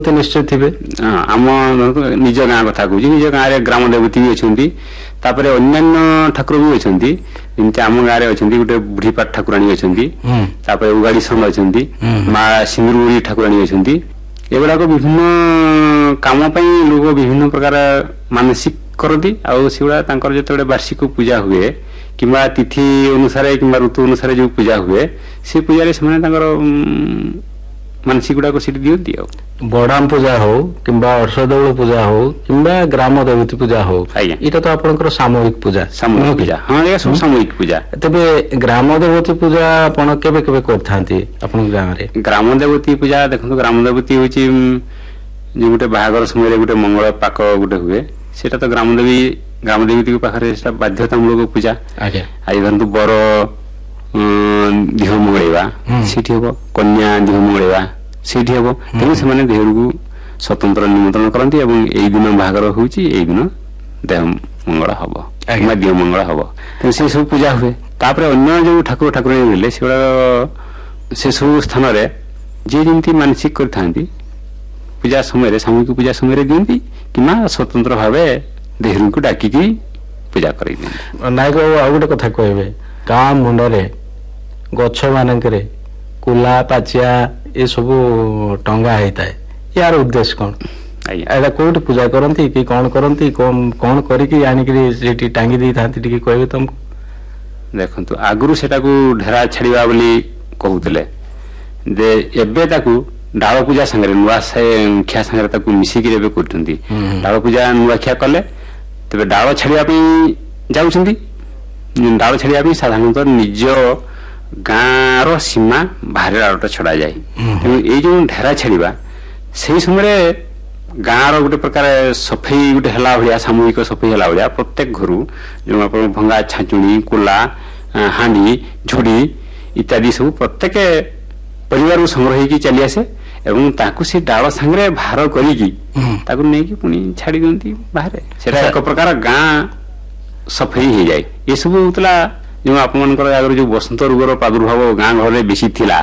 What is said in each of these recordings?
निश्चय थे आम निज गाँ कथा कहूँ निज गाँव में ग्राम देवती भी अच्छा अन्य ठाकुर भी अच्छा जमी आम गाँव में अच्छा गोटे बुढ़ीपाट ठाकुराणी अच्छा उगाड़ी संघ अच्छा माँ सिंदूरगुड़ी ठाकुराणी अच्छा एगुड़ाक विभिन्न काम लोग विभिन्न प्रकार मानसिक करती आगुड़ा जो वार्षिक पूजा हुए कि तिथि अनुसार कि ऋतु अनुसार जो पूजा हुए से पूजा से मानसिक गुड़ाक दिखती बड़ाम पूजा हो कि अर्षदौल पूजा हो कि ग्राम देवती पूजा हो यहाँ तो आप सामूहिक पूजा हाँ ये सब सामूहिक पूजा तेरे ग्राम देवती पूजा आपन केबे केबे करथांती आपन गांव रे ग्राम देवती पूजा देखो ग्राम देवती होची जो गोटे बाहागर समय गोटे मंगल पाक गोटे हुए सेटा तो ग्राम देवती पाखे बाध्यतामूलक पूजा आज धरतु बर देह मंगलवा सीठी हम कन्या देह मंगलवा सीठी हम तेणु से देह को स्वतंत्र निमंत्रण करती यही दिन बाहागर होची यही दिन देह मंगल हम देह मंगल हम तेणु से सब पूजा हुए तापर अन्य जो ठाकुर ठाकुराणी रहे से सब स्थान जी जमी मानसिक करती पूजा समय सामूहिक पूजा समय दिखती कि स्वतंत्र भाव देह को डाकिकी पूजा कर नायक बाबू आ गोटे कथा कहबे गाँ मुंडरे गछ मानकरे कुला पाचिया ये सब टंगा होता है यार उद्देश्य कौन एटा कोट पूजा करती कि कौन करती कौन करिकी आनिकी टांगी दी था कहबे तुमको देखंतु आगुरु सेटा को ढेरा छाड़िबा बोली कहउतले जे एबे ताकू डाल पूजा संगे नुआ खिया संगे ताकू मिसिकी एबे करथंती डाल पूजा नुआ खिया कले तबे डाल छाड़िबा पई जाउछंती डाल छाड़िबा पई साधारणतः निज गाँव रो सीमा बाहर डालटा छड़ा जाए ये जो ढेरा छाड़ा से समय गाँव रो गोटे प्रकार सफाई गोटे हला भाया सामूहिक सफाई हला भाया प्रत्येक घर जो भंगा छाचुणी कुला हांडी झुड़ी इत्यादि सब प्रत्येक परिवार संग्रह की चली आसे एवं ताकू से डाल सांगे बाहर करी पुणी छाड़ी दिखती बाहर से एक प्रकार गाँ सफाई हो जाए ये सब होता जो आप जो बसंत रोगर प्रादुर्भाव गाँ घर बेसी थिला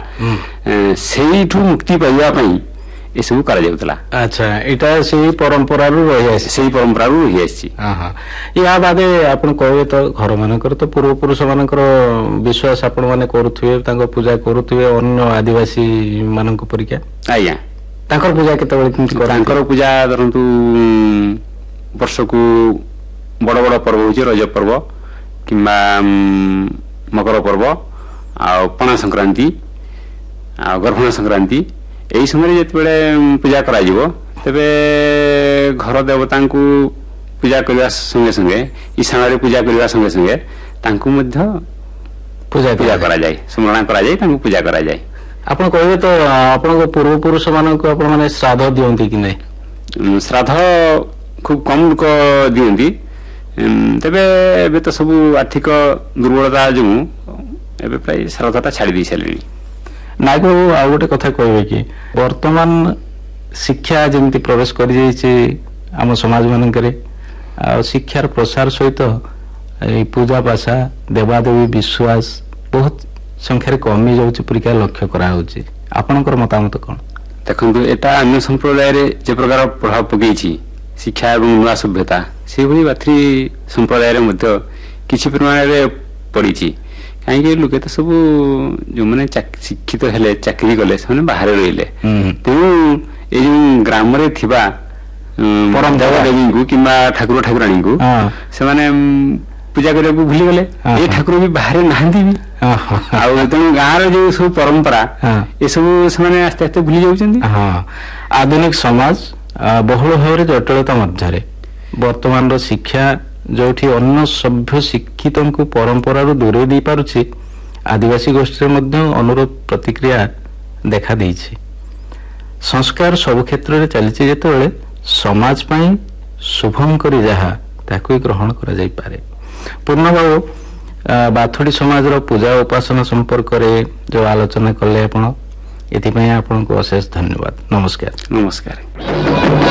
से मुक्ति पाइबा ये सब करा अच्छा यहाँ से परंपरा रही परंपरा रही या बादे आप कहे तो घर मानकर तो पूर्व पुरुष मानकर विश्वास आपण मैंने करुवे पूजा करुवे अन्य आदिवासी मान परीक्षा आज्ञा पूजा केत पूजा धरतु वर्ष को बड़ बड़ पर्व हो रज पर्व कि मकर पर्व आ पणा संक्रांति आ गर्भण संक्रांति यही समय जो पूजा करा तेबे घर देवता को पूजा करने संगे संगे ईशान पूजा करने संगे संगे तांकु मध्य पूजा करा जाए स्मरण करा जाए तांकु पूजा करा जाए आपण कहबे तो आपण पूर्व पुरुष मानक आपण माने श्राद्ध दियंती कि नहीं श्राद्ध खूब कम लोक दियंती तेबे एबे तो सब आर्थिक दुर्बलता जो एबे प्राय श्राद्धटा छाड़ी दी सारे नायक बाबू आ गोटे कथा कहबे कि वर्तमान शिक्षा जमती प्रवेश कर आम समाज मानकरे आ शिक्षार प्रसार सहित पूजा पाशा देवादेवी विश्वास बहुत संख्यार कमी जाउची परीक्षा लक्ष्य करा होची आपनकर मतामत कौन देखंतु एटा अन्य संप्रदाय रे जे प्रकार प्रभाव पकेछि शिक्षा एवं नुआ सभ्यता से भाई बाथरी संप्रदाय किसी परिमाण पड़ी कहीं लोक तो सब जो मैंने शिक्षित हेले चाकरी कले से बाहर रहिले तेणु ये जो ग्राम रे थिबा देवी को कि ठाकुर ठाकुराणी को से पूजा करने को भूली गले ये ठाकुर भी बाहर नहांती भी तेणु गाँव जो सब परंपरा ये सब से आस्ते आस्ते भूली जाउछंती आधुनिक समाज बहुल भाव जटिलता मध्य वर्तमान शिक्षा जो अन्य सभ्य शिक्षित को परंपरा दूरे दी पारुछि आदिवासी गोष्ठी अनुरोध प्रतिक्रिया देखा देछि संस्कार सब क्षेत्र में चली जिते समाज पाई शुभम करी जहा ताकू ग्रहण करा जाई पारे पूर्ण बाबू बाथोड़ी समाज रो पूजा उपासना संपर्क रे जो आलोचना कले आपण एथि पई आपण को अशेष धन्यवाद नमस्कार नमस्कार।